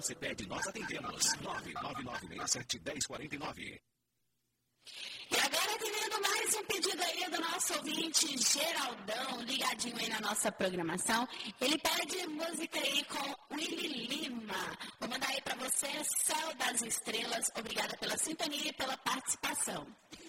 você pede, nós atendemos. 999671049. E agora, atendendo mais um pedido aí do nosso ouvinte Geraldão, ligadinho aí na nossa programação. Ele pede música aí com Willy Lima. Vou mandar aí pra você, Céu das Estrelas. Obrigada pela sintonia e pela participação.